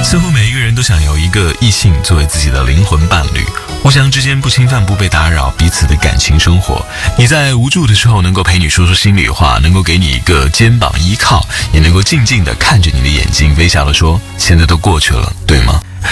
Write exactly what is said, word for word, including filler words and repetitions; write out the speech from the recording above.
似乎每一个人都想有一个异性作为自己的灵魂伴侣，互相之间不侵犯不被打扰彼此的感情生活。你在无助的时候能够陪你说说心里话，能够给你一个肩膀依靠，也能够静静地看着你的眼睛微笑地说现在都过去了，对吗？